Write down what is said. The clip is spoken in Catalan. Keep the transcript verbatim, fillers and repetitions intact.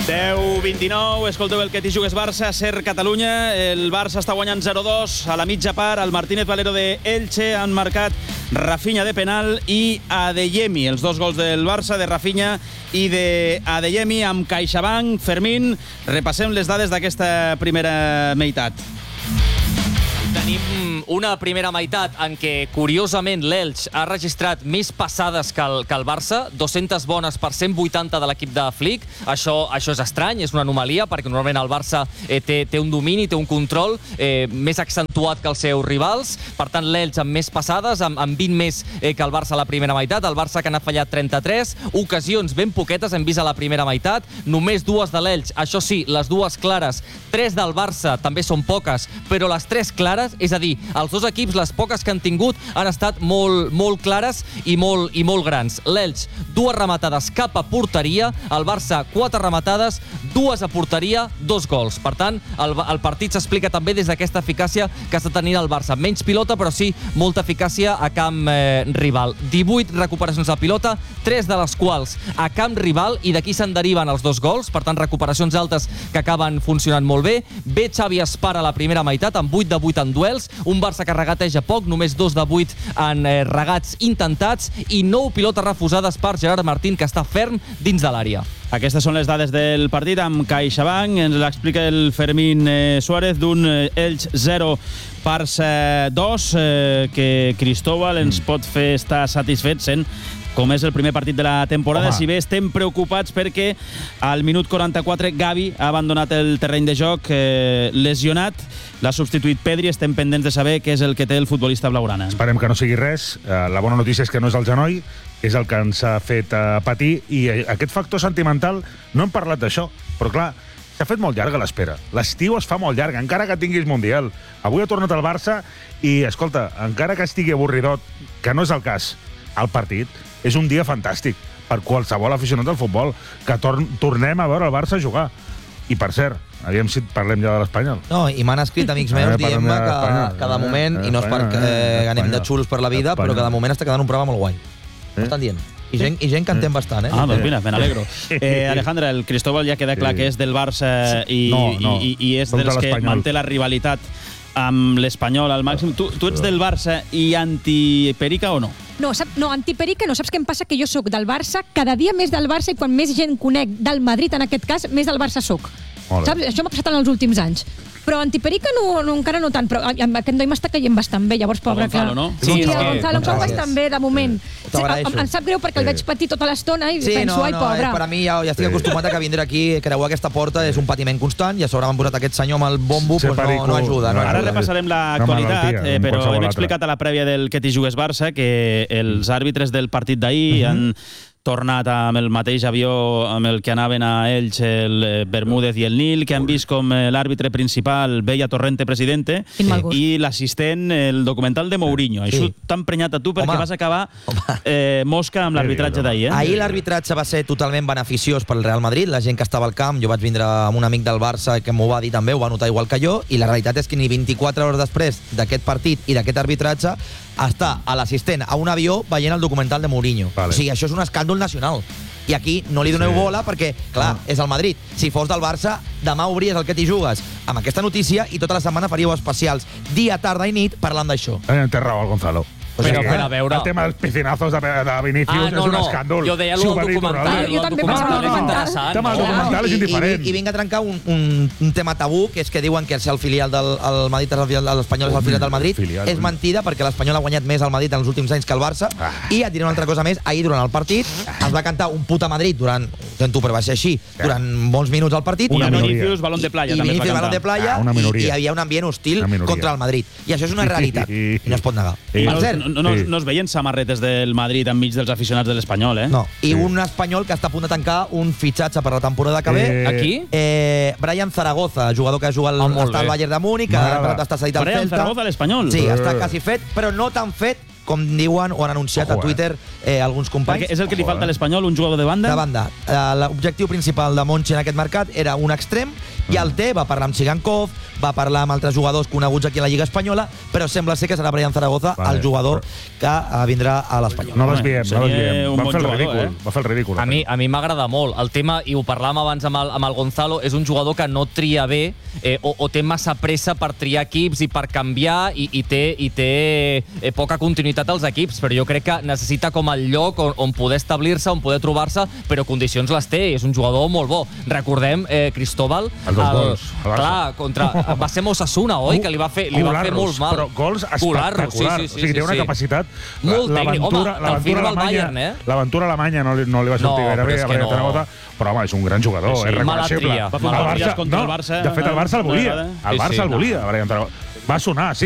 deu vint-i-nou, escolteu el que t'hi jugues Barça, Ser Catalunya. El Barça està guanyant zero dos a la mitja part. El Martínez Valero de Elche han marcat Rafinha de penal i Adeyemi. Els dos gols del Barça, de Rafinha i de Adeyemi, amb CaixaBank. Fermín, repassem les dades d'aquesta primera meitat. Tenim una primera meitat en què, curiosament, l'Elx ha registrat més passades que el, que el Barça, dues-centes bones per cent vuitanta de l'equip de Flick. Això, això és estrany, és una anomalia, perquè normalment el Barça eh, té, té un domini, té un control eh, més accentuat que els seus rivals. Per tant, l'Elx amb més passades, amb, amb vint més eh, que el Barça a la primera meitat. El Barça que n'ha fallat trenta-tres, ocasions ben poquetes hem vist a la primera meitat, només dues de l'Elx. Això sí, les dues clares, tres del Barça també són poques, però les tres clares, és a dir, els dos equips, les poques que han tingut, han estat molt, molt clares i molt, i molt grans. L'Elx, dues rematades cap a porteria, el Barça, quatre rematades, dues a porteria, dos gols. Per tant, el, el partit s'explica també des d'aquesta eficàcia que està tenint el Barça. Menys pilota, però sí molta eficàcia a camp eh, rival. divuit recuperacions de pilota, tres de les quals a camp rival, i d'aquí se'n deriven els dos gols. Per tant, recuperacions altes que acaben funcionant molt bé. Bé Xavi Espar a la primera meitat, amb vuit de vuit en duels. Un Barça que regateja poc, només dos de vuit en eh, regats intentats, i nou pilotes refusades per Gerard Martín, que està ferm dins de l'àrea. Aquestes són les dades del partit amb CaixaBank. Ens l'explica el Fermín eh, Suárez, d'un eh, Elx zero, Barça dos, eh, que Cristóbal ens pot fer estar satisfet sent com és el primer partit de la temporada. Home. Si bé estem preocupats perquè al minut quaranta-quatre Gavi ha abandonat el terreny de joc eh, lesionat. L'ha substituït Pedri. Estem pendents de saber què és el que té el futbolista blaugrana. Esperem que no sigui res. La bona notícia és que no és el genoll, és el que ens ha fet patir, i aquest factor sentimental, no hem parlat d'això, però clar, s'ha fet molt llarga l'espera. L'estiu es fa molt llarg, encara que tinguis Mundial. Avui ha tornat al Barça i, escolta, encara que estigui avorridot, que no és el cas, el partit és un dia fantàstic per qualsevol aficionat del futbol, que tor tornem a veure el Barça jugar. I, per cert, aviam si parlem ja de l'Espanyol. No, i m'han escrit amics meus eh, dient-me que, que de moment, eh, i no és perquè eh, anem de xulos per la vida, Espanyol. Però que de moment està quedant un programa molt guai. Eh? M'ho estan dient. I gent, i gent que entén bastant, eh? Ah, doncs mira, me n'alegro. Eh, Alejandra, el Cristóbal ja queda clar sí. que és del Barça i, no, no. i, i és dels que manté la rivalitat amb l'Espanyol al màxim. Tu, tu ets del Barça i antiperica o no? No, sap, no, antiperica no. Saps què em passa? Que jo sóc del Barça, cada dia més del Barça, i quan més gent conec del Madrid, en aquest cas, més del Barça sóc. Saps? Això m'ha passat en els últims anys. Però antiperica no, no, encara no tant, però aquest noi m'està caient bastant bé, llavors, pobre, que... Gonzalo, no? Sí, el Gonzalo em cau bastant bé, de moment. Sí. Em, em sap greu perquè el veig patir tota l'estona i sí, penso, no, ai, no, pobre. Per a mi ja, ja estic acostumat a que vindre aquí, creuar aquesta porta, és un patiment constant, i a sobre m'han posat aquest senyor amb el bombo, pues no, no ajuda. No Ara ajuda. repassarem l'actualitat, eh, però hem explicat a la prèvia del que t'hi jugues Barça que els àrbitres del partit d'ahir uh-huh. han tornat amb el mateix avió amb el que anaven a Elx el Bermúdez i el Nil, que han vist com l'àrbitre principal veia Torrente presidente i l'assistent el documental de Mourinho. Sí. Això t'ha emprenyat a tu perquè Home. vas acabar eh, mosca amb l'arbitratge d'ahir. Eh? Ahir l'arbitratge va ser totalment beneficiós pel Real Madrid, la gent que estava al camp. Jo vaig vindre amb un amic del Barça que m'ho va dir també, ho va notar igual que jo, i la realitat és que ni vint-i-quatre hores després d'aquest partit i d'aquest arbitratge està a l'assistent a un avió veient el documental de Mourinho. Vale. O sigui, això és un escàndol nacional. I aquí no li doneu sí. bola perquè, clar, ah. és el Madrid. Si fos del Barça, demà obries el que t'hi jugues amb aquesta notícia i tota la setmana faríeu especials dia, tarda i nit parlant d'això. Eh, té raó el Gonzalo. O sigui, però, però a veure... El tema dels piscinazos de, de Vinícius ah, no, és un no. escàndol. Jo deia el documental. Jo també pensava que és interessant. El tema del documental és indiferent. I, i, i vinc a trencar un, un, un tema tabú, que és que diuen que el filial del el Madrid és el filial de l'Espanyol, és el filial del Madrid. Filial, és mentida, perquè l'Espanyol ha guanyat més al Madrid en els últims anys que el Barça. Ah. I et diré una altra cosa més. Ahir, durant el partit, es va cantar un puta Madrid durant, sento, però va ser així, durant molts minuts al partit. I Vinícius, balón de playa, I també es va cantar. Balón de playa, ah, i, i hi havia un ambient hostil contra el Madrid. I això és una realitat, i no es pot negar. I no, no, no, no es veien samarretes del Madrid enmig dels aficionats de l'Espanyol, eh? No, i sí. un espanyol que està a punt de tancar un fitxatge per la temporada que ve. Eh... Aquí? Eh, Brian Zaragoza, jugador que juga al, oh, està al Bayern de Múnich, que està cedit al Celta. Brian Zaragoza, l'Espanyol. Sí, està quasi fet, però no tan fet com diuen o han anunciat Ojo, a Twitter eh, alguns companys. Perquè és el que li falta a l'Espanyol, un jugador de banda? De banda. Eh, L'objectiu principal de Monchi en aquest mercat era un extrem, i el té, va parlar amb Chigankov, va parlar amb altres jugadors coneguts aquí a la Lliga Espanyola, però sembla ser que serà Brian Zaragoza Vale. el jugador que eh, vindrà a l'Espanyol. No desviem, no Seria desviem. un Va bon fer el jugador, ridícul. eh? Va fer el ridícul. A mi a mi m'agrada molt. El tema, i ho parlàvem abans amb el, amb el Gonzalo, és un jugador que no tria bé eh, o, o té massa pressa per triar equips i per canviar i, i té, i té eh, poca continuïtat als equips, però jo crec que necessita com el lloc on, on poder establir-se, on poder trobar-se, però condicions les té, és un jugador molt bo. Recordem, eh, Cristóbal, Els dos gols, al Barça. clar, contra, va ser Osasuna, oi? Que li va fer, li va fer molt mal. Però gols Colar-los, espectaculars. sí, sí, sí, o sigui, té una sí. capacitat... Molt tècnic. Home, l'aventura- te'l firma el alemanya- Bayern, eh? L'aventura alemanya no li, no li va sortir No, gaire però bé és a que Brian no. Zaragoza, però home, és un gran jugador, Sí, és mala reconeixible. tria. Va fer El un partit Barça- contra el no, Barça. De fet, el Barça el volia. No, El sí, Barça sí, el no. volia, Brian Zaragoza. Va sonar, sí,